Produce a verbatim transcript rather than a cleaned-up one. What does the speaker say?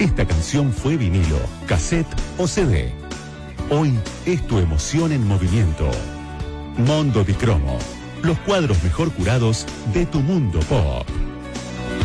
Esta canción fue vinilo, cassette o C D. Hoy es tu emoción en movimiento. Mondo di Cromo. Los cuadros mejor curados de tu mundo pop.